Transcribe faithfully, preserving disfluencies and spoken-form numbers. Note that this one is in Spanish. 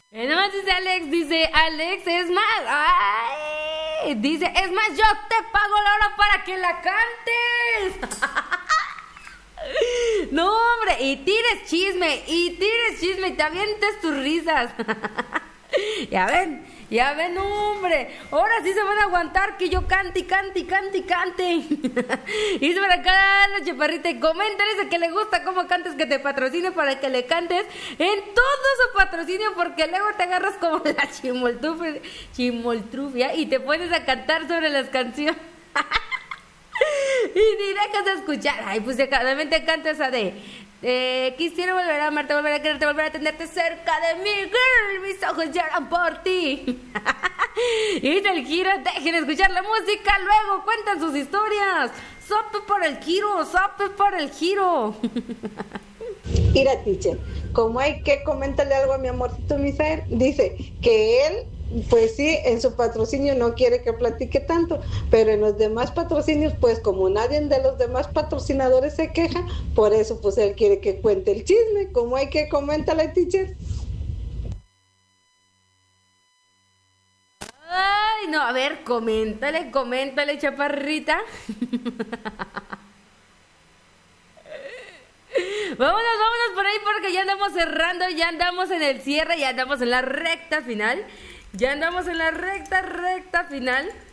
Eh, nomás dice Alex, dice Alex, es más, ay, dice, es más, yo te pago la hora para que la cantes. No, hombre, y tires chisme, y tires chisme, y te avientes tus risas. Ya ven, ya ven, hombre, ahora sí se van a aguantar que yo cante, y cante, y cante, y cante. Y se para acá la chaparrita y coméntales a que le gusta cómo cantes, que te patrocine para que le cantes en todo su patrocinio, porque luego te agarras como la chimoltrufia, chimoltrufia y te pones a cantar sobre las canciones. Y ni dejas de escuchar. Ay, pues realmente canta esa de eh, quisiera volver a amarte, volver a quererte, volver a tenerte cerca de mí, girl, mis ojos lloran por ti. Y del giro, dejen escuchar la música, luego cuentan sus historias. Sope por el giro, sope por el giro. Mira, teacher, como hay que comentarle algo a mi amorcito Misael, dice que él, pues sí, en su patrocinio no quiere que platique tanto, pero en los demás patrocinios, pues como nadie de los demás patrocinadores se queja, por eso pues él quiere que cuente el chisme. Como hay que comentarle, teacher. Ay, no, a ver, coméntale, coméntale, chaparrita. Vámonos, vámonos por ahí porque ya andamos cerrando, ya andamos en el cierre, ya andamos en la recta final. Ya andamos en la recta, recta final.